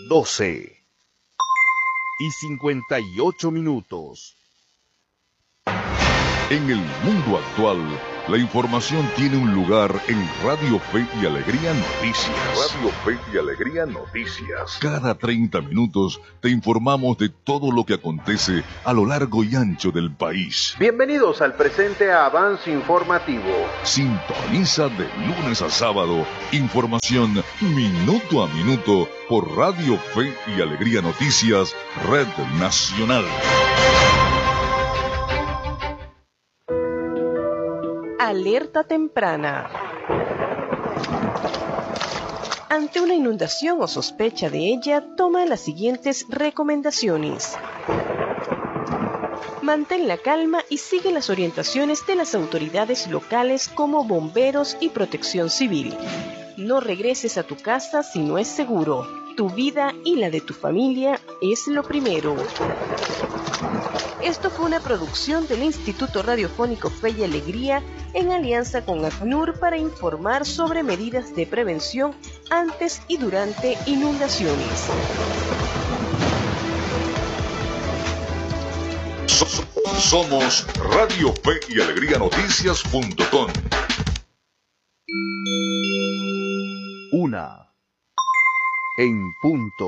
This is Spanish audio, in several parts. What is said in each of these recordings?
12:58. En el mundo actual, la información tiene un lugar en Radio Fe y Alegría Noticias. Radio Fe y Alegría Noticias. Cada 30 minutos te informamos de todo lo que acontece a lo largo y ancho del país. Bienvenidos al presente Avance Informativo. Sintoniza de lunes a sábado información minuto a minuto por Radio Fe y Alegría Noticias, Red Nacional. Alerta temprana. Ante una inundación o sospecha de ella, toma las siguientes recomendaciones. Mantén la calma y sigue las orientaciones de las autoridades locales como bomberos y protección civil. No regreses a tu casa si no es seguro. Tu vida y la de tu familia es lo primero. Esto fue una producción del Instituto Radiofónico Fe y Alegría en alianza con ACNUR para informar sobre medidas de prevención antes y durante inundaciones. Somos Radio Fe y Alegría Noticias.com. 1:00 en punto.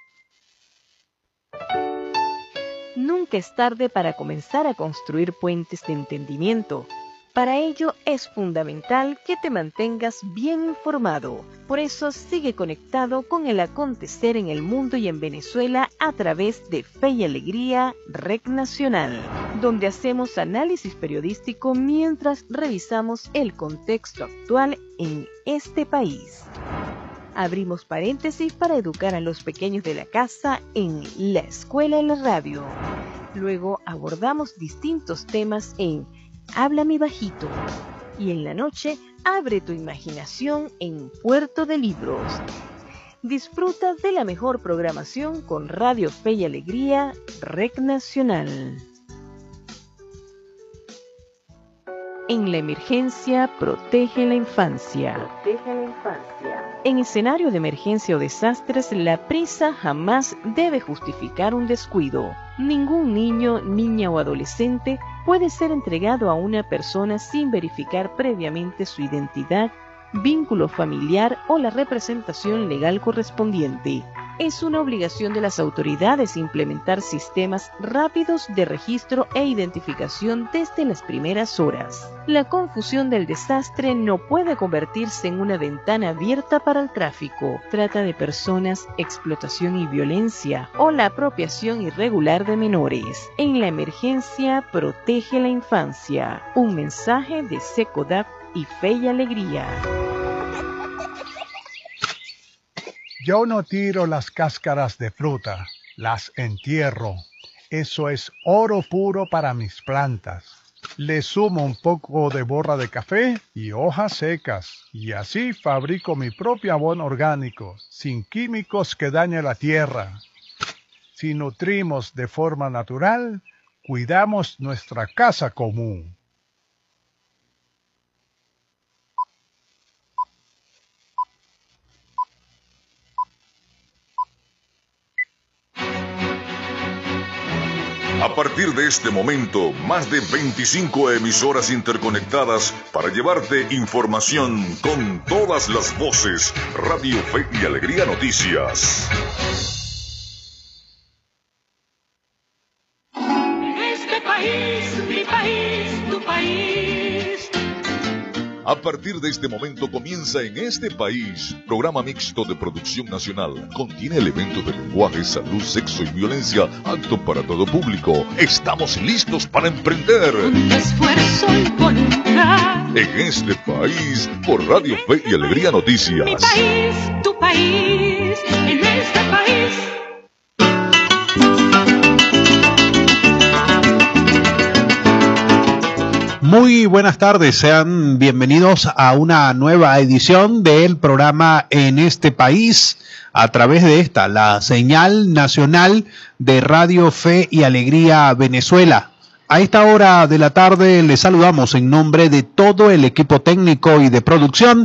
Nunca es tarde para comenzar a construir puentes de entendimiento. Para ello es fundamental que te mantengas bien informado. Por eso sigue conectado con el acontecer en el mundo y en Venezuela a través de Fe y Alegría Red Nacional, donde hacemos análisis periodístico mientras revisamos el contexto actual en este país. Abrimos paréntesis para educar a los pequeños de la casa en La Escuela en la Radio. Luego abordamos distintos temas en Háblame Bajito. Y en la noche, abre tu imaginación en Puerto de Libros. Disfruta de la mejor programación con Radio Fe y Alegría, Red Nacional. En la emergencia, protege la infancia. Protege la infancia. En escenario de emergencia o desastres, la prisa jamás debe justificar un descuido. Ningún niño, niña o adolescente puede ser entregado a una persona sin verificar previamente su identidad, vínculo familiar o la representación legal correspondiente. Es una obligación de las autoridades implementar sistemas rápidos de registro e identificación desde las primeras horas. La confusión del desastre no puede convertirse en una ventana abierta para el tráfico, trata de personas, explotación y violencia o la apropiación irregular de menores. En la emergencia, protege la infancia. Un mensaje de SECODAP y Fe y Alegría. Yo no tiro las cáscaras de fruta, las entierro. Eso es oro puro para mis plantas. Le sumo un poco de borra de café y hojas secas, y así fabrico mi propio abono orgánico, sin químicos que dañen la tierra. Si nutrimos de forma natural, cuidamos nuestra casa común. A partir de este momento, más de 25 emisoras interconectadas para llevarte información con todas las voces. Radio Fe y Alegría Noticias. Este país, mi país, tu país. A partir de este momento comienza En este país, programa mixto de producción nacional. Contiene elementos de lenguaje, salud, sexo y violencia, apto para todo público. Estamos listos para emprender. Con esfuerzo y voluntad. En este país, por Radio Fe y Alegría Noticias. Mi país, tu país, en este país. Muy buenas tardes, sean bienvenidos a una nueva edición del programa En este país, a través de esta, la señal nacional de Radio Fe y Alegría Venezuela. A esta hora de la tarde les saludamos en nombre de todo el equipo técnico y de producción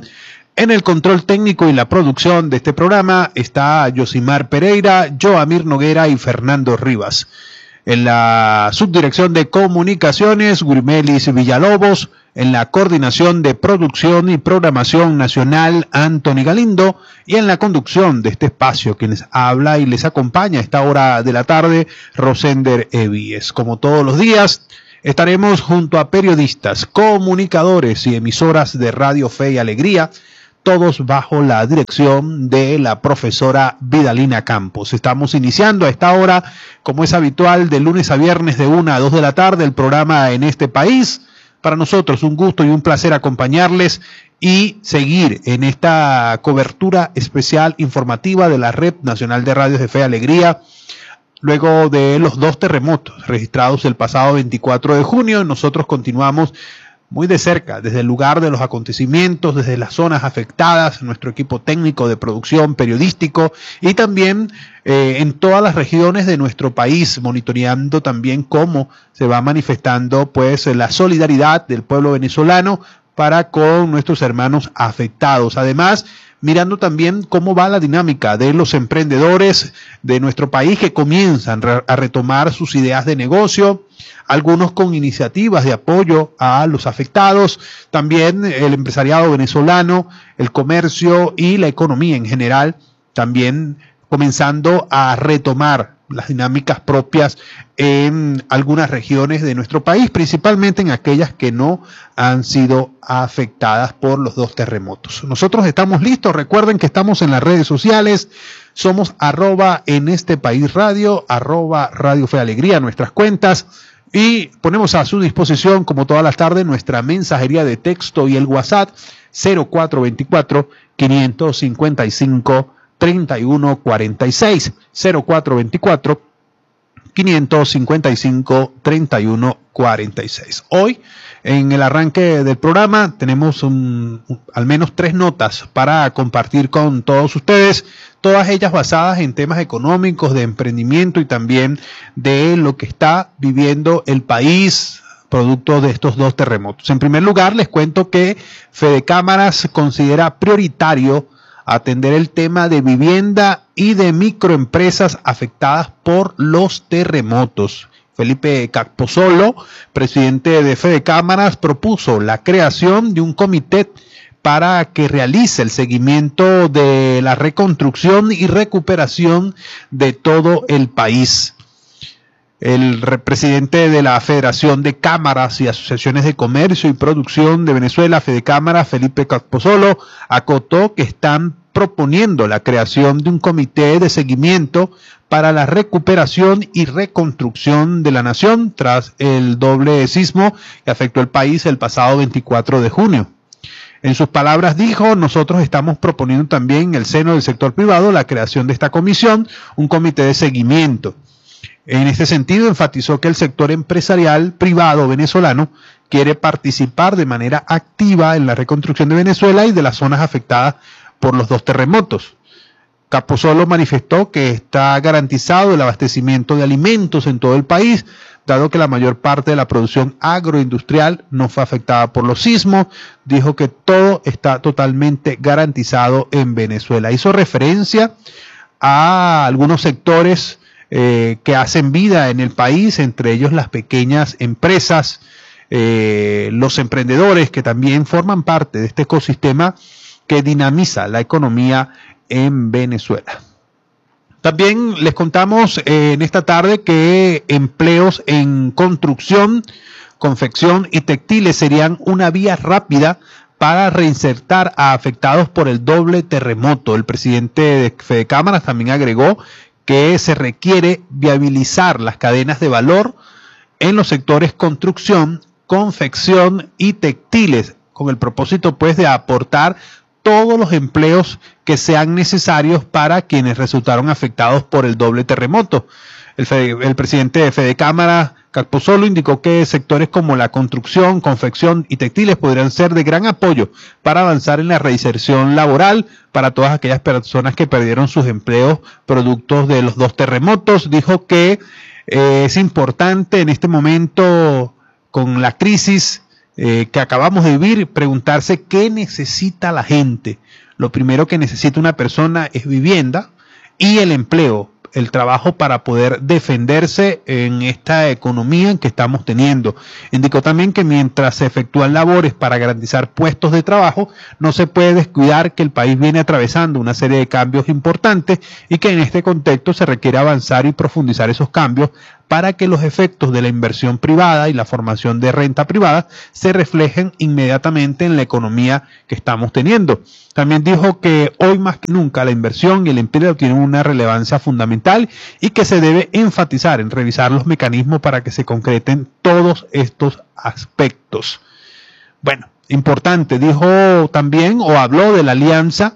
En el control técnico y la producción de este programa está Yosimar Pereira, Joamir Noguera y Fernando Rivas. En la subdirección de comunicaciones, Gurimelis Villalobos. En la coordinación de producción y programación nacional, Anthony Galindo. Y en la conducción de este espacio, quienes habla y les acompaña a esta hora de la tarde, Rosender Evíes. Como todos los días, estaremos junto a periodistas, comunicadores y emisoras de Radio Fe y Alegría, todos bajo la dirección de la profesora Vidalina Campos. Estamos iniciando a esta hora, como es habitual, de lunes a viernes de 1 a 2 de la tarde, el programa En este País. Para nosotros un gusto y un placer acompañarles y seguir en esta cobertura especial informativa de la Red Nacional de Radios de Fe y Alegría. Luego de los 2 terremotos registrados el pasado 24 de junio, nosotros continuamos muy de cerca, desde el lugar de los acontecimientos, desde las zonas afectadas, nuestro equipo técnico de producción, periodístico y también en todas las regiones de nuestro país, monitoreando también cómo se va manifestando pues la solidaridad del pueblo venezolano para con nuestros hermanos afectados. Además, mirando también cómo va la dinámica de los emprendedores de nuestro país que comienzan a retomar sus ideas de negocio, algunos con iniciativas de apoyo a los afectados, también el empresariado venezolano, el comercio y la economía en general, también comenzando a retomar las dinámicas propias en algunas regiones de nuestro país, principalmente en aquellas que no han sido afectadas por los 2 terremotos. Nosotros estamos listos, recuerden que estamos en las redes sociales, somos @enestepaisradio, @Radio Fe Alegría, nuestras cuentas, y ponemos a su disposición, como todas las tardes, nuestra mensajería de texto y el WhatsApp 0424-555-3146, 0424-555-3146. Hoy, en el arranque del programa, tenemos al menos 3 notas para compartir con todos ustedes, todas ellas basadas en temas económicos, de emprendimiento y también de lo que está viviendo el país producto de estos 2 terremotos. En primer lugar, les cuento que Fedecámaras considera prioritario atender el tema de vivienda y de microempresas afectadas por los terremotos. Felipe Capozolo, presidente de Fedecámaras, propuso la creación de un comité para que realice el seguimiento de la reconstrucción y recuperación de todo el país. El presidente de la Federación de Cámaras y Asociaciones de Comercio y Producción de Venezuela, Fedecámaras, Felipe Capozolo, acotó que están proponiendo la creación de un comité de seguimiento para la recuperación y reconstrucción de la nación tras el doble sismo que afectó el país el pasado 24 de junio. En sus palabras dijo, nosotros estamos proponiendo también en el seno del sector privado la creación de esta comisión, un comité de seguimiento. En este sentido, enfatizó que el sector empresarial privado venezolano quiere participar de manera activa en la reconstrucción de Venezuela y de las zonas afectadas por los 2 terremotos. Capozolo manifestó que está garantizado el abastecimiento de alimentos en todo el país, dado que la mayor parte de la producción agroindustrial no fue afectada por los sismos. Dijo que todo está totalmente garantizado en Venezuela. Hizo referencia a algunos sectores que hacen vida en el país, entre ellos las pequeñas empresas, los emprendedores que también forman parte de este ecosistema que dinamiza la economía en Venezuela. También les contamos en esta tarde que empleos en construcción, confección y textiles serían una vía rápida para reinsertar a afectados por el doble terremoto. El presidente de Fedecámaras también agregó que se requiere viabilizar las cadenas de valor en los sectores construcción, confección y textiles, con el propósito pues de aportar todos los empleos que sean necesarios para quienes resultaron afectados por el doble terremoto. El presidente de Fedecámaras, Capozolo, indicó que sectores como la construcción, confección y textiles podrían ser de gran apoyo para avanzar en la reinserción laboral para todas aquellas personas que perdieron sus empleos productos de los 2 terremotos. Dijo que es importante en este momento, con la crisis que acabamos de vivir, preguntarse qué necesita la gente. Lo primero que necesita una persona es vivienda y el empleo, el trabajo para poder defenderse en esta economía que estamos teniendo. Indicó también que mientras se efectúan labores para garantizar puestos de trabajo, no se puede descuidar que el país viene atravesando una serie de cambios importantes y que en este contexto se requiere avanzar y profundizar esos cambios para que los efectos de la inversión privada y la formación de renta privada se reflejen inmediatamente en la economía que estamos teniendo. También dijo que hoy más que nunca la inversión y el empleo tienen una relevancia fundamental y que se debe enfatizar en revisar los mecanismos para que se concreten todos estos aspectos. Bueno, importante, dijo también o habló de la alianza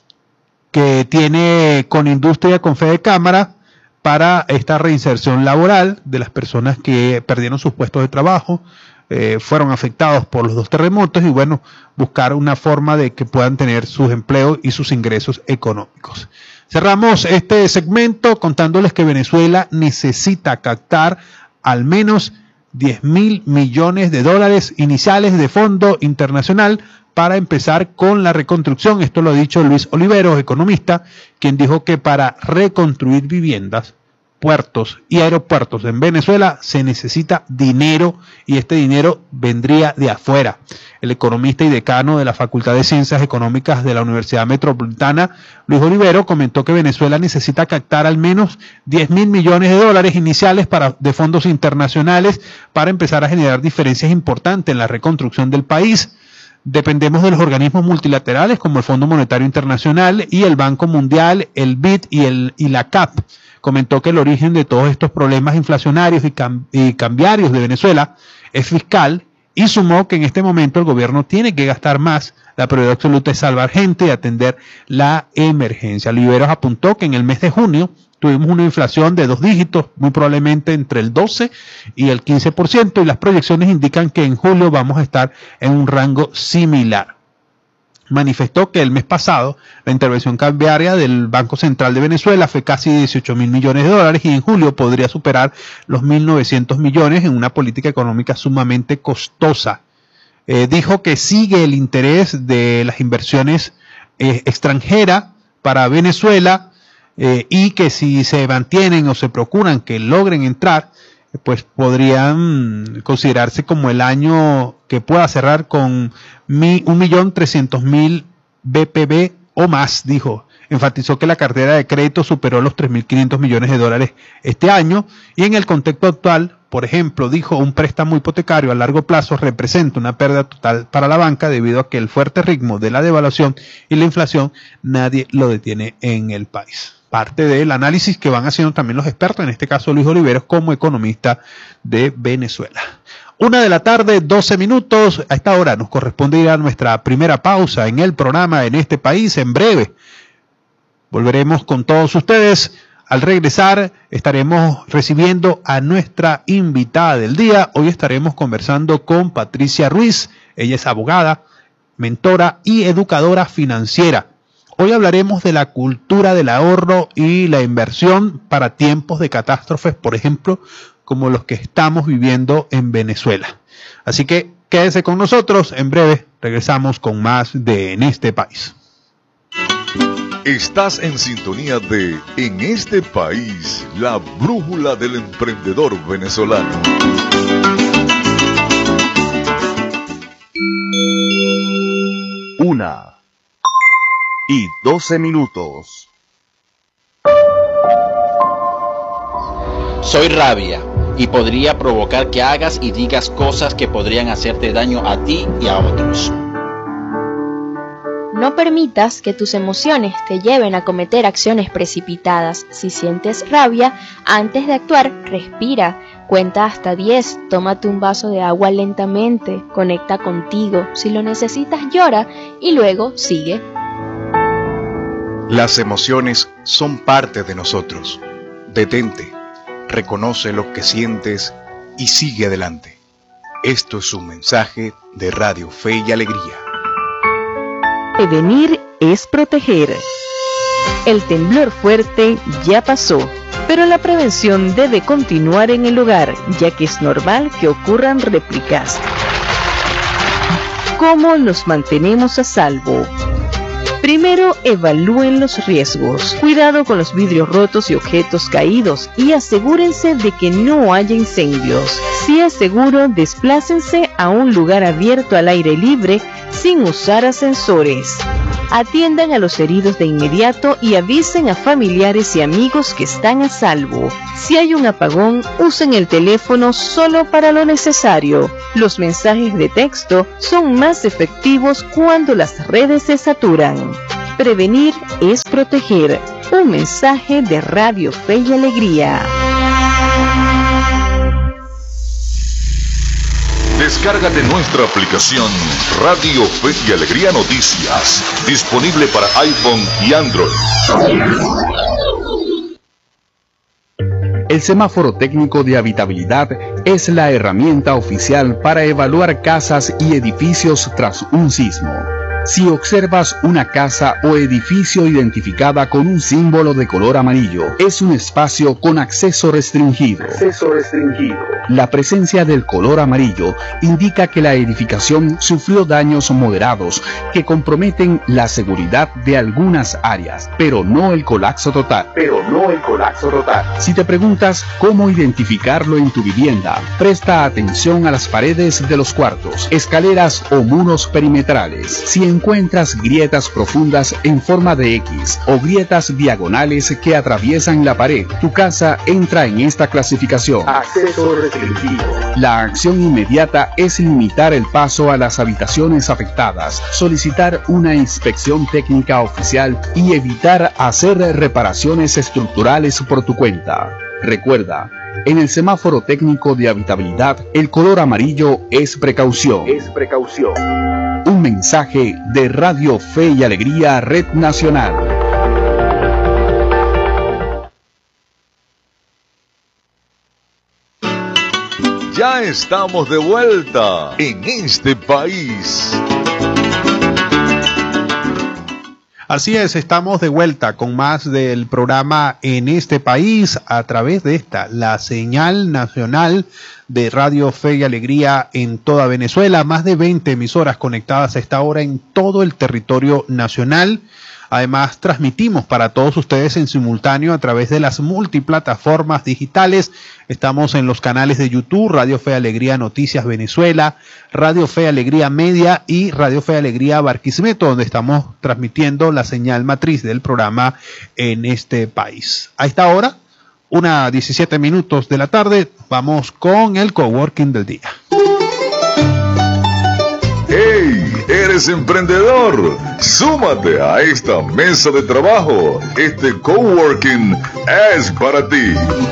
que tiene con Industria, con Fede Cámara, para esta reinserción laboral de las personas que perdieron sus puestos de trabajo, fueron afectados por los 2 terremotos y bueno, buscar una forma de que puedan tener sus empleos y sus ingresos económicos. Cerramos este segmento contándoles que Venezuela necesita captar al menos 10.000 millones de dólares iniciales de fondo internacional para empezar con la reconstrucción. Esto lo ha dicho Luis Oliveros, economista, quien dijo que para reconstruir viviendas, puertos y aeropuertos en Venezuela se necesita dinero y este dinero vendría de afuera. El economista y decano de la Facultad de Ciencias Económicas de la Universidad Metropolitana, Luis Olivero, comentó que Venezuela necesita captar al menos 10.000 millones de dólares iniciales de fondos internacionales para empezar a generar diferencias importantes en la reconstrucción del país. Dependemos de los organismos multilaterales como el Fondo Monetario Internacional y el Banco Mundial, el BID y la CAP. Comentó que el origen de todos estos problemas inflacionarios y cambiarios de Venezuela es fiscal y sumó que en este momento el gobierno tiene que gastar más. La prioridad absoluta es salvar gente y atender la emergencia. Oliveros apuntó que en el mes de junio tuvimos una inflación de 2 dígitos, muy probablemente entre el 12 y el 15%, y las proyecciones indican que en julio vamos a estar en un rango similar. Manifestó que el mes pasado la intervención cambiaria del Banco Central de Venezuela fue casi 18.000 millones de dólares y en julio podría superar los 1.900 millones en una política económica sumamente costosa. Dijo que sigue el interés de las inversiones extranjeras para Venezuela y que si se mantienen o se procuran que logren entrar, pues podrían considerarse como el año que pueda cerrar con 1.300.000 BPB o más, dijo. Enfatizó que la cartera de crédito superó los 3.500 millones de dólares este año y en el contexto actual, por ejemplo, dijo, un préstamo hipotecario a largo plazo representa una pérdida total para la banca debido a que el fuerte ritmo de la devaluación y la inflación nadie lo detiene en el país. Parte del análisis que van haciendo también los expertos, en este caso Luis Oliveros como economista de Venezuela. 1:12 p.m. A esta hora nos corresponde ir a nuestra primera pausa en el programa En este País. En breve volveremos con todos ustedes. Al regresar estaremos recibiendo a nuestra invitada del día. Hoy estaremos conversando con Patricia Ruiz. Ella es abogada, mentora y educadora financiera. Hoy hablaremos de la cultura del ahorro y la inversión para tiempos de catástrofes, por ejemplo, como los que estamos viviendo en Venezuela. Así que quédese con nosotros. En breve regresamos con más de En este País. Estás en sintonía de En este País, la brújula del emprendedor venezolano. 1:12 p.m. Soy rabia y podría provocar que hagas y digas cosas que podrían hacerte daño a ti y a otros. No permitas que tus emociones te lleven a cometer acciones precipitadas. Si sientes rabia, antes de actuar, respira. Cuenta hasta 10, tómate un vaso de agua lentamente, conecta contigo. Si lo necesitas, llora y luego sigue. Las emociones son parte de nosotros. Detente, reconoce lo que sientes y sigue adelante. Esto es un mensaje de Radio Fe y Alegría. Prevenir es proteger. El temblor fuerte ya pasó, pero la prevención debe continuar en el hogar, ya que es normal que ocurran réplicas. ¿Cómo nos mantenemos a salvo? Primero, evalúen los riesgos. Cuidado con los vidrios rotos y objetos caídos y asegúrense de que no haya incendios. Si es seguro, desplácense a un lugar abierto al aire libre sin usar ascensores. Atiendan a los heridos de inmediato y avisen a familiares y amigos que están a salvo. Si hay un apagón, usen el teléfono solo para lo necesario. Los mensajes de texto son más efectivos cuando las redes se saturan. Prevenir es proteger. Un mensaje de Radio Fe y Alegría. Descárgate nuestra aplicación Radio Fe y Alegría Noticias, disponible para iPhone y Android. El semáforo técnico de habitabilidad es la herramienta oficial para evaluar casas y edificios tras un sismo. Si observas una casa o edificio identificada con un símbolo de color amarillo, es un espacio con acceso restringido. La presencia del color amarillo indica que la edificación sufrió daños moderados que comprometen la seguridad de algunas áreas, pero no el colapso total. Si te preguntas cómo identificarlo en tu vivienda, presta atención a las paredes de los cuartos, escaleras o muros perimetrales. Si encuentras grietas profundas en forma de X o grietas diagonales que atraviesan la pared, tu casa entra en esta clasificación. Acceso restringido. La acción inmediata es limitar el paso a las habitaciones afectadas, solicitar una inspección técnica oficial y evitar hacer reparaciones estructurales por tu cuenta. Recuerda, en el semáforo técnico de habitabilidad, el color amarillo es precaución. Un mensaje de Radio Fe y Alegría Red Nacional. Ya estamos de vuelta en este país. Así es, estamos de vuelta con más del programa En este país a través de la señal nacional de Radio Fe y Alegría en toda Venezuela. Más de 20 emisoras conectadas a esta hora en todo el territorio nacional. Además, transmitimos para todos ustedes en simultáneo a través de las multiplataformas digitales. Estamos en los canales de YouTube, Radio Fe Alegría Noticias Venezuela, Radio Fe Alegría Media y Radio Fe Alegría Barquisimeto, donde estamos transmitiendo la señal matriz del programa En este país. A esta hora, 1:17 de la tarde, vamos con el coworking del día. ¡Hey! ¿Eres emprendedor? Súmate a esta mesa de trabajo. Este coworking es para ti.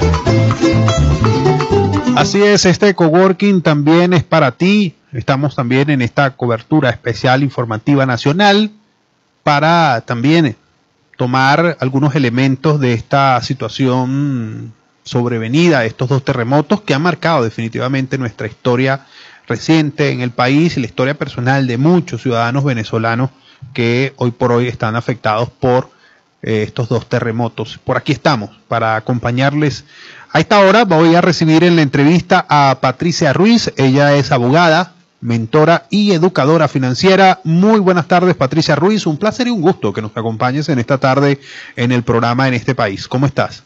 Así es, este coworking también es para ti. Estamos también en esta cobertura especial informativa nacional para también tomar algunos elementos de esta situación sobrevenida, estos dos terremotos que han marcado definitivamente nuestra historia reciente en el país y la historia personal de muchos ciudadanos venezolanos que hoy por hoy están afectados por estos dos terremotos. Por aquí estamos para acompañarles. A esta hora voy a recibir en la entrevista a Patricia Ruiz. Ella es abogada, mentora y educadora financiera. Muy buenas tardes, Patricia Ruiz. Un placer y un gusto que nos acompañes en esta tarde en el programa En este país. ¿Cómo estás?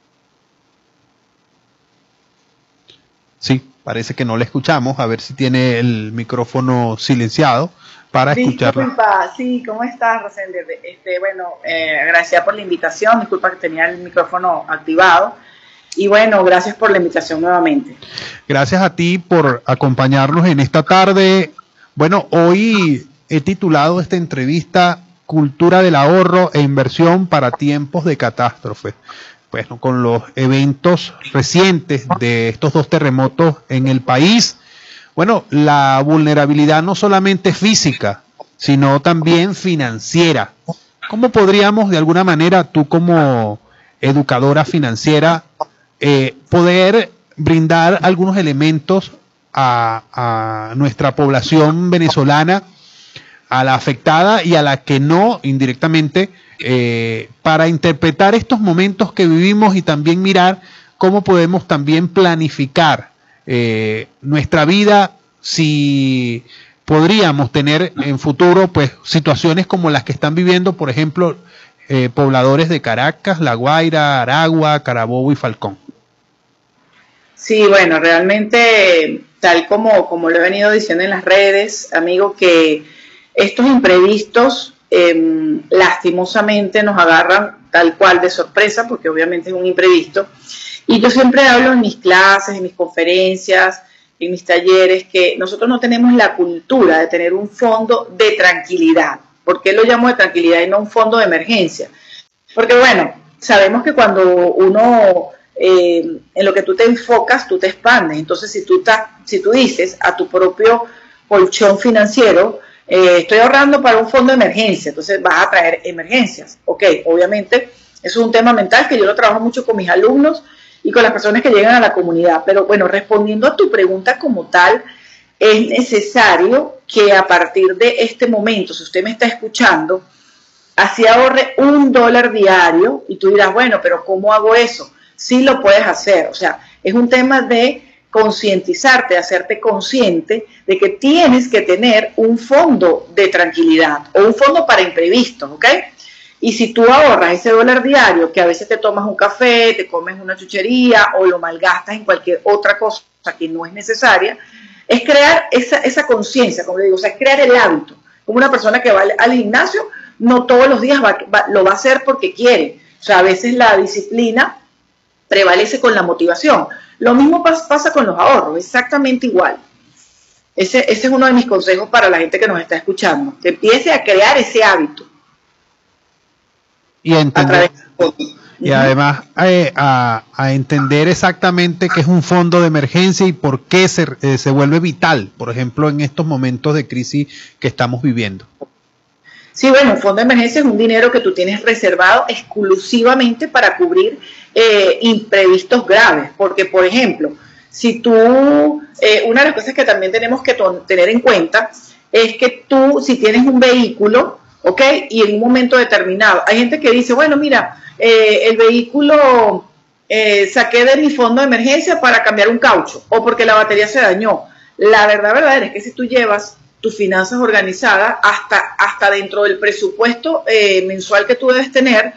Sí. Parece que no le escuchamos, a ver si tiene el micrófono silenciado para escucharlo. Disculpa, sí, ¿cómo estás, Rosender? Gracias por la invitación, disculpa que tenía el micrófono activado, y bueno, gracias por la invitación nuevamente. Gracias a ti por acompañarnos en esta tarde. Bueno, hoy he titulado esta entrevista Cultura del ahorro e inversión para tiempos de catástrofe. Bueno, con los eventos recientes de estos dos terremotos en el país, bueno, la vulnerabilidad no solamente física, sino también financiera. ¿Cómo podríamos, de alguna manera, tú como educadora financiera, poder brindar algunos elementos a nuestra población venezolana, a la afectada y a la que no, indirectamente, para interpretar estos momentos que vivimos y también mirar cómo podemos también planificar nuestra vida si podríamos tener en futuro pues situaciones como las que están viviendo, por ejemplo, pobladores de Caracas, La Guaira, Aragua, Carabobo y Falcón. Sí, bueno, realmente, tal como lo he venido diciendo en las redes, amigo, que estos imprevistos lastimosamente nos agarran tal cual de sorpresa, porque obviamente es un imprevisto. Y yo siempre hablo en mis clases, en mis conferencias, en mis talleres, que nosotros no tenemos la cultura de tener un fondo de tranquilidad. ¿Por qué lo llamo de tranquilidad y no un fondo de emergencia? Porque bueno, sabemos que cuando uno, en lo que tú te enfocas, tú te expandes. Entonces, si tú dices a tu propio colchón financiero, estoy ahorrando para un fondo de emergencia, entonces vas a traer emergencias. Ok, obviamente, eso es un tema mental que yo lo trabajo mucho con mis alumnos y con las personas que llegan a la comunidad. Pero bueno, respondiendo a tu pregunta como tal, es necesario que a partir de este momento, si usted me está escuchando, así ahorre $1 diario, y tú dirás, bueno, pero ¿cómo hago eso? Sí lo puedes hacer, o sea, es un tema de concientizarte, hacerte consciente de que tienes que tener un fondo de tranquilidad o un fondo para imprevistos, ¿ok? Y si tú ahorras ese $1 diario, que a veces te tomas un café, te comes una chuchería o lo malgastas en cualquier otra cosa que no es necesaria, es crear esa conciencia, como le digo, o sea, es crear el hábito. Como una persona que va al gimnasio, no todos los días lo va a hacer porque quiere. O sea, a veces la disciplina prevalece con la motivación. Lo mismo pasa con los ahorros, exactamente igual. Ese es uno de mis consejos para la gente que nos está escuchando, que empiece a crear ese hábito. Y entender, y además a entender exactamente qué es un fondo de emergencia y por qué se vuelve vital, por ejemplo, en estos momentos de crisis que estamos viviendo. Sí, bueno, un fondo de emergencia es un dinero que tú tienes reservado exclusivamente para cubrir imprevistos graves, porque, por ejemplo, si tú, una de las cosas que también tenemos que tener en cuenta es que tú, si tienes un vehículo, ¿ok? Y en un momento determinado, hay gente que dice, bueno, mira, el vehículo saqué de mi fondo de emergencia para cambiar un caucho, o porque la batería se dañó. La verdad verdadera es que si tú llevas tus finanzas organizadas hasta dentro del presupuesto mensual que tú debes tener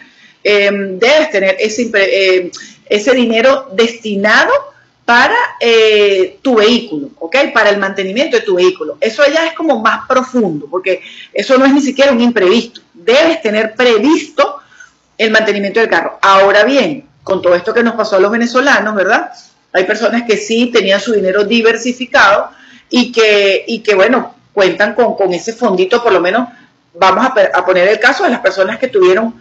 ese dinero destinado para tu vehículo, ¿ok? Para el mantenimiento de tu vehículo. Eso ya es como más profundo, porque eso no es ni siquiera un imprevisto. Debes tener previsto el mantenimiento del carro. Ahora bien, con todo esto que nos pasó a los venezolanos, ¿verdad? Hay personas que sí tenían su dinero diversificado y que bueno, cuentan con ese fondito, por lo menos vamos a poner el caso de las personas que tuvieron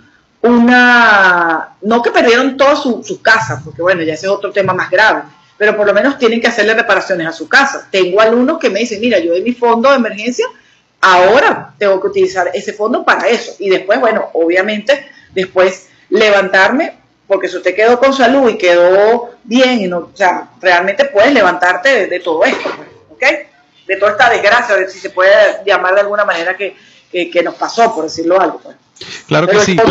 no que perdieron toda su casa, porque bueno, ya ese es otro tema más grave, pero por lo menos tienen que hacerle reparaciones a su casa. Tengo alumnos que me dicen, mira, yo de mi fondo de emergencia, ahora tengo que utilizar ese fondo para eso, y después, bueno, obviamente, después levantarme, porque si usted quedó con salud y quedó bien, y no, o sea, realmente puedes levantarte de todo esto, ¿ok? De toda esta desgracia, si se puede llamar de alguna manera que nos pasó, por decirlo algo. Pues. Claro que sí.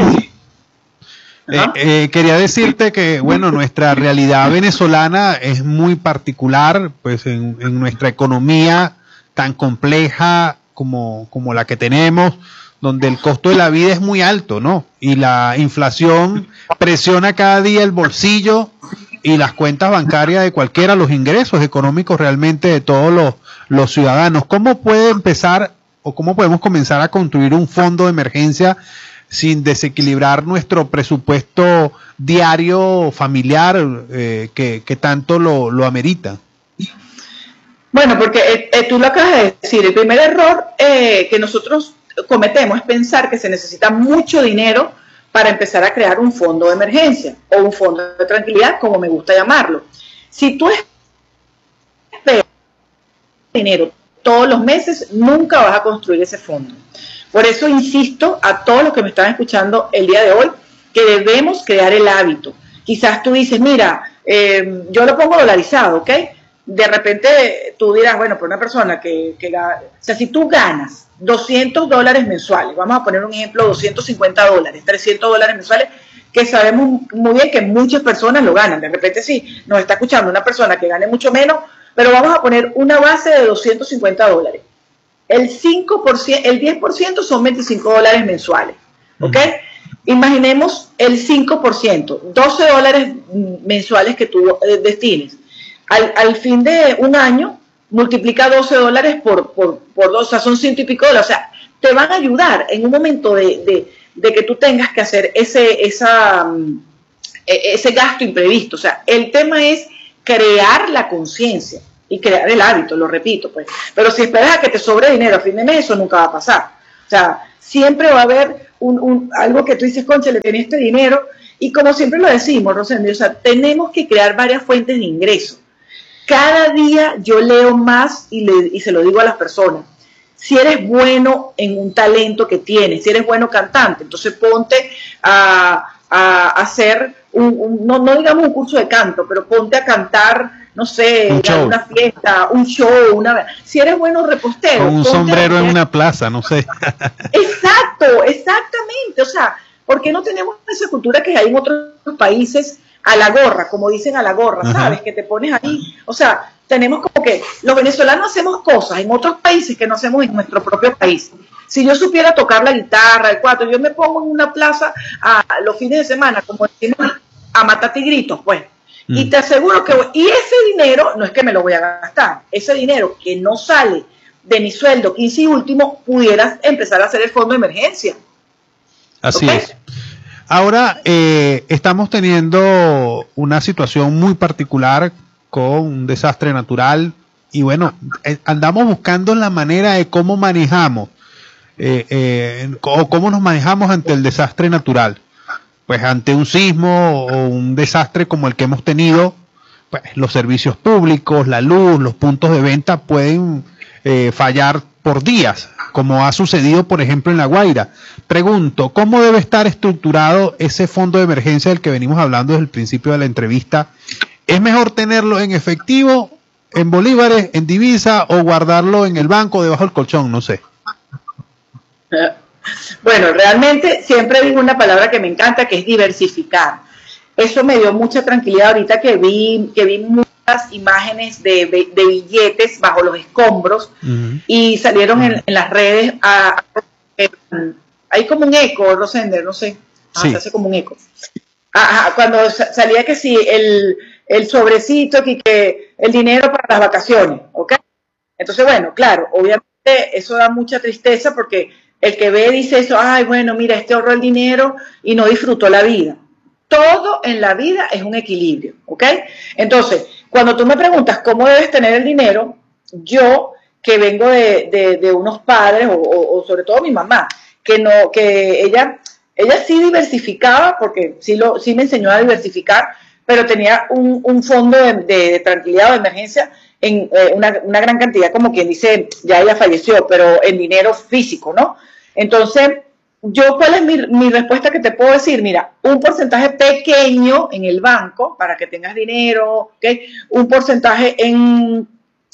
Quería decirte que, bueno, nuestra realidad venezolana es muy particular, pues en nuestra economía tan compleja como la que tenemos, donde el costo de la vida es muy alto, ¿no? Y la inflación presiona cada día el bolsillo y las cuentas bancarias de cualquiera, los ingresos económicos realmente de todos los ciudadanos. ¿Cómo puede empezar o cómo podemos comenzar a construir un fondo de emergencia sin desequilibrar nuestro presupuesto diario familiar que tanto lo amerita? Bueno, porque tú lo acabas de decir, el primer error que nosotros cometemos es pensar que se necesita mucho dinero para empezar a crear un fondo de emergencia o un fondo de tranquilidad, como me gusta llamarlo. Si tú esperas dinero todos los meses, nunca vas a construir ese fondo. Por eso insisto a todos los que me están escuchando el día de hoy, que debemos crear el hábito. Quizás tú dices, mira, yo lo pongo dolarizado, ¿ok? De repente tú dirás, bueno, por una persona o sea, si tú ganas $200 mensuales, vamos a poner un ejemplo, $250, $300 mensuales, que sabemos muy bien que muchas personas lo ganan. De repente sí, nos está escuchando una persona que gane mucho menos, pero vamos a poner una base de $250. el 5%, el 10% son $25 mensuales, ¿ok? Imaginemos el 5%, $12 mensuales que tú destines. Al fin de un año, multiplica $12 por 2, o sea, son $100 y pico. O sea, te van a ayudar en un momento de que tú tengas que hacer ese gasto imprevisto. O sea, el tema es crear la conciencia y crear el hábito, lo repito, pues. Pero si esperas a que te sobre dinero a fin de mes, eso nunca va a pasar. O sea, siempre va a haber algo que tú dices, concha, le tenés este dinero, y como siempre lo decimos, Rosendo, o sea, tenemos que crear varias fuentes de ingreso. Cada día yo leo más y se lo digo a las personas. Si eres bueno en un talento que tienes, si eres bueno cantante, entonces ponte a hacer no digamos un curso de canto, pero ponte a cantar, no sé, en una fiesta, un show, si eres bueno repostero. O un sombrero en una plaza, no sé. Exacto, exactamente. O sea, ¿por qué no tenemos esa cultura que hay en otros países? A la gorra, como dicen, a la gorra, ¿sabes? Que te pones ahí. O sea, tenemos como que los venezolanos hacemos cosas en otros países que no hacemos en nuestro propio país. Si yo supiera tocar la guitarra, el cuatro, yo me pongo en una plaza a los fines de semana, como decimos, a matar tigritos, pues. Y te aseguro que... Y ese dinero, no es que me lo voy a gastar, ese dinero que no sale de mi sueldo 15 y último, pudieras empezar a hacer el fondo de emergencia. Así es. Ahora estamos teniendo una situación muy particular con un desastre natural y bueno, andamos buscando la manera de cómo manejamos o cómo nos manejamos ante el desastre natural. Pues ante un sismo o un desastre como el que hemos tenido, pues los servicios públicos, la luz, los puntos de venta pueden fallar por días, como ha sucedido, por ejemplo, en La Guaira. Pregunto, ¿cómo debe estar estructurado ese fondo de emergencia del que venimos hablando desde el principio de la entrevista? ¿Es mejor tenerlo en efectivo, en bolívares, en divisa o guardarlo en el banco, debajo del colchón? No sé. Bueno, realmente siempre digo una palabra que me encanta, que es diversificar. Eso me dio mucha tranquilidad ahorita que vi muchas imágenes de billetes bajo los escombros y salieron en las redes. Hay como un eco, Rosender, no sé, se hace como un eco. Cuando salía que sí, el sobrecito, que el dinero para las vacaciones, ¿ok? Entonces, bueno, claro, obviamente eso da mucha tristeza porque el que ve dice eso, ay, bueno, mira, este ahorró el dinero y no disfrutó la vida. Todo en la vida es un equilibrio, ¿ok? Entonces, cuando tú me preguntas cómo debes tener el dinero, yo que vengo de unos padres, o sobre todo mi mamá, que ella sí diversificaba, porque sí me enseñó a diversificar, pero tenía un fondo de tranquilidad o de emergencia en una gran cantidad, como quien dice, ya ella falleció, pero en dinero físico, ¿no? Entonces, ¿cuál es mi respuesta que te puedo decir? Mira, un porcentaje pequeño en el banco para que tengas dinero, ¿okay? Un porcentaje en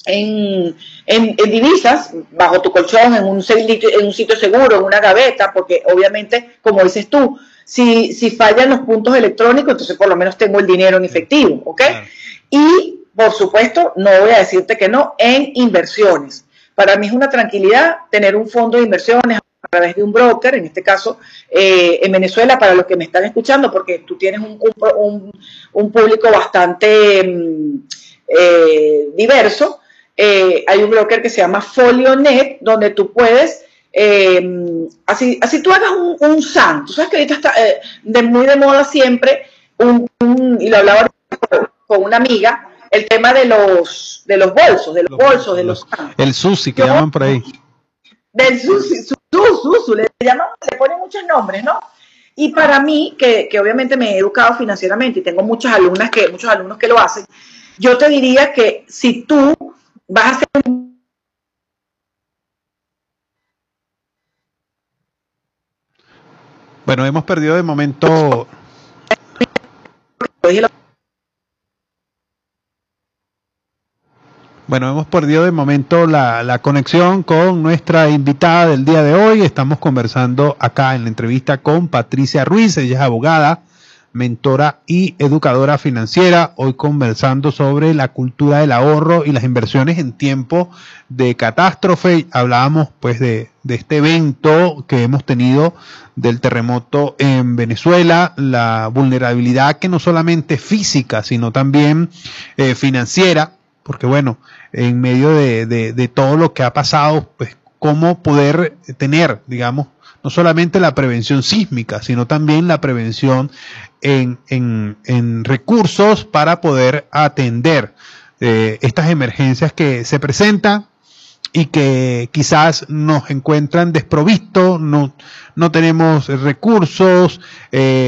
divisas, bajo tu colchón, en un sitio seguro, en una gaveta, porque obviamente, como dices tú, si fallan los puntos electrónicos, entonces por lo menos tengo el dinero en efectivo, ¿ok? Claro. Y, por supuesto, no voy a decirte que no, en inversiones. Para mí es una tranquilidad tener un fondo de inversiones a través de un broker, en este caso en Venezuela, para los que me están escuchando, porque tú tienes un público bastante diverso. Hay un broker que se llama Folionet, donde tú puedes, así tú hagas un SAN. Tú sabes que ahorita está muy de moda siempre, y lo hablaba con una amiga, el tema de los bolsos, de los SAN. El SUSI, que llaman por ahí. Del SUSI, le ponen muchos nombres, ¿no? Y para mí, que obviamente me he educado financieramente y tengo muchos alumnos que lo hacen, yo te diría que si tú vas a hacer Bueno, hemos perdido de momento... Bueno, hemos perdido de momento la conexión con nuestra invitada del día de hoy. Estamos conversando acá en la entrevista con Patricia Ruiz. Ella es abogada mentora y educadora financiera. Hoy conversando sobre la cultura del ahorro y las inversiones en tiempo de catástrofe. Hablábamos pues de este evento que hemos tenido del terremoto en Venezuela, la vulnerabilidad que no solamente física, sino también financiera, porque bueno, en medio de todo lo que ha pasado, pues cómo poder tener, digamos, no solamente la prevención sísmica, sino también la prevención en recursos para poder atender estas emergencias que se presentan y que quizás nos encuentran desprovistos, no tenemos recursos,